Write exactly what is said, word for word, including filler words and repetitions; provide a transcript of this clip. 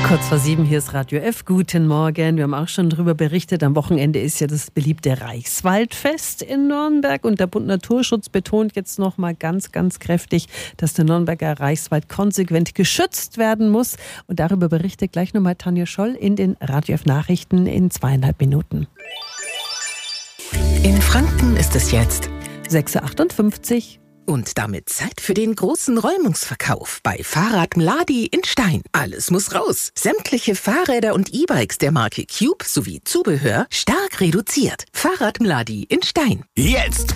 Kurz vor sieben, hier ist Radio F. Guten Morgen. Wir haben auch schon darüber berichtet. Am Wochenende ist ja das beliebte Reichswaldfest in Nürnberg. Und der Bund Naturschutz betont jetzt noch mal ganz, ganz kräftig, dass der Nürnberger Reichswald konsequent geschützt werden muss. Und darüber berichtet gleich nochmal Tanja Scholl in den Radio F Nachrichten in zweieinhalb Minuten. In Franken ist es jetzt sechs Uhr achtundfünfzig. Und damit Zeit für den großen Räumungsverkauf bei Fahrrad Mladi in Stein. Alles muss raus. Sämtliche Fahrräder und E-Bikes der Marke Cube sowie Zubehör stark reduziert. Fahrrad Mladi in Stein. Jetzt